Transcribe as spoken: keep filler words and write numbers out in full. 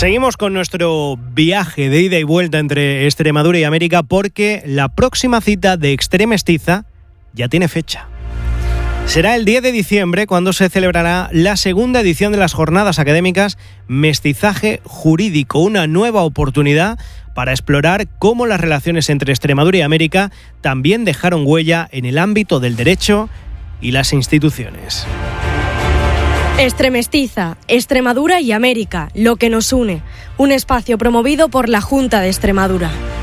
Seguimos con nuestro viaje de ida y vuelta entre Extremadura y América porque la próxima cita de Extremestiza ya tiene fecha. Será el diez de diciembre cuando se celebrará la segunda edición de las jornadas académicas Mestizaje Jurídico, una nueva oportunidad para explorar cómo las relaciones entre Extremadura y América también dejaron huella en el ámbito del derecho y las instituciones. Extremestiza, Extremadura y América, lo que nos une. Un espacio promovido por la Junta de Extremadura.